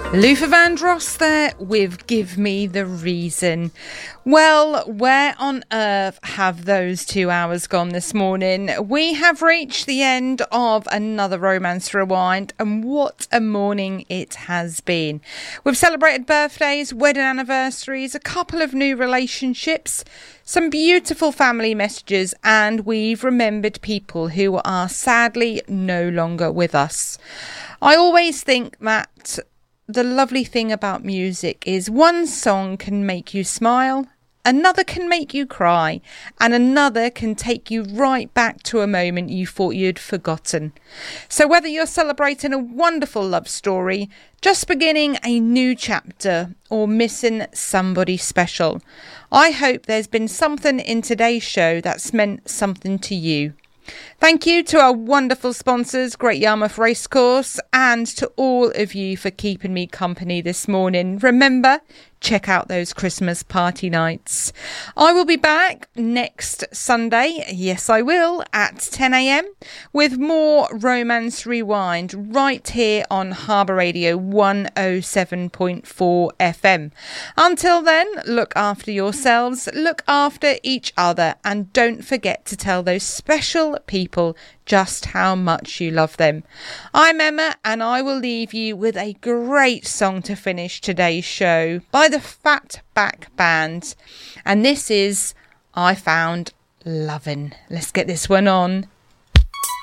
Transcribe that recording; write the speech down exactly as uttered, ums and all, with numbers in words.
Luther Vandross there with Give Me the Reason. Well, where on earth have those two hours gone this morning? We have reached the end of another Romance Rewind, and what a morning it has been. We've celebrated birthdays, wedding anniversaries, a couple of new relationships, some beautiful family messages, and we've remembered people who are sadly no longer with us. I always think that the lovely thing about music is one song can make you smile, another can make you cry, and another can take you right back to a moment you thought you'd forgotten. So whether you're celebrating a wonderful love story, just beginning a new chapter, or missing somebody special, I hope there's been something in today's show that's meant something to you. Thank you to our wonderful sponsors, Great Yarmouth Racecourse, and to all of you for keeping me company this morning. Remember, check out those Christmas party nights. I will be back next Sunday, yes I will, at ten a m with more Romance Rewind right here on Harbour Radio one oh seven point four F M. Until then, look after yourselves, look after each other, and don't forget to tell those special people just how much you love them. I'm Emma, and I will leave you with a great song to finish today's show by the Fatback Band, and this is I Found Lovin'. Let's get this one on.